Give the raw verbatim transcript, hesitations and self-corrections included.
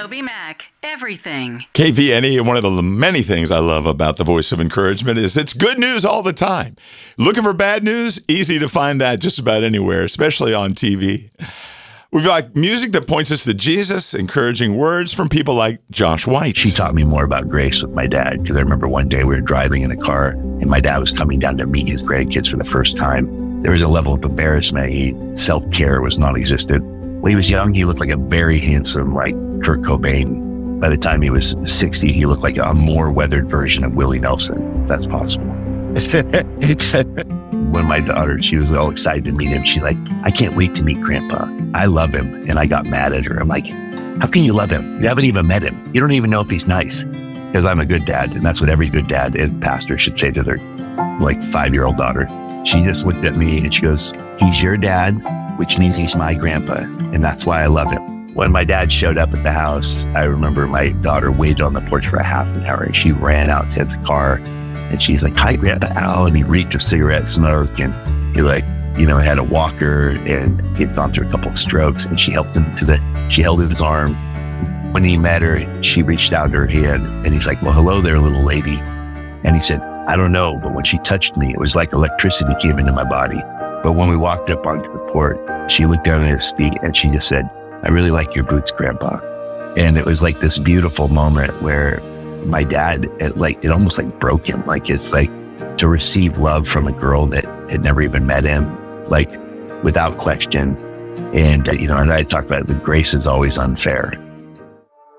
TobyMac, everything. K V N E, and one of the many things I love about the Voice of Encouragement is it's good news all the time. Looking for bad news? Easy to find that just about anywhere, especially on T V. We've got music that points us to Jesus, encouraging words from people like Josh White. She taught me more about grace with my dad, because I remember one day we were driving in a car and my dad was coming down to meet his grandkids for the first time. There was a level of embarrassment. He, self-care was non-existent. When he was young, he looked like a very handsome, like Kurt Cobain. By the time he was sixty, he looked like a more weathered version of Willie Nelson, if that's possible. When my daughter, she was all excited to meet him. She's like, I can't wait to meet Grandpa. I love him. And I got mad at her. I'm like, how can you love him? You haven't even met him. You don't even know if he's nice. Because I'm a good dad. And that's what every good dad and pastor should say to their like five-year-old daughter. She just looked at me and she goes, he's your dad, which means he's my grandpa. And that's why I love him. When my dad showed up at the house, I remember my daughter waited on the porch for a half an hour. And she ran out to the car. And she's like, hi, Grandpa Al. And he reeked of cigarette smoke. And he like, you know, had a walker and he had gone through a couple of strokes. And she helped him to the, she held his arm. When he met her, she reached out her hand. And he's like, well, hello there, little lady. And he said, I don't know. But when she touched me, it was like electricity came into my body. But when we walked up onto the porch, she looked down at his feet and she just said, I really like your boots, Grandpa. And it was like this beautiful moment where my dad, it like, it almost like broke him. Like, it's like to receive love from a girl that had never even met him, like without question. And, uh, you know, and I talked about the grace is always unfair.